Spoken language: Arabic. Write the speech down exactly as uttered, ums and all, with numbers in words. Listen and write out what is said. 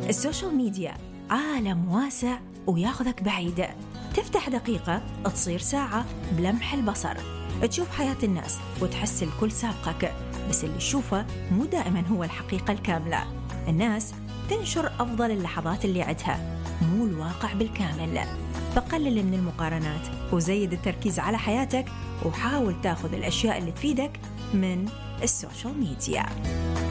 السوشيال ميديا عالم واسع وياخذك بعيدة. تفتح دقيقة تصير ساعة بلمح البصر. تشوف حياة الناس وتحس الكل سابقك، بس اللي تشوفه مو دائما هو الحقيقة الكاملة. الناس تنشر أفضل اللحظات اللي عدها، مو الواقع بالكامل. فقلل من المقارنات وزيد التركيز على حياتك، وحاول تاخذ الأشياء اللي تفيدك من السوشيال ميديا.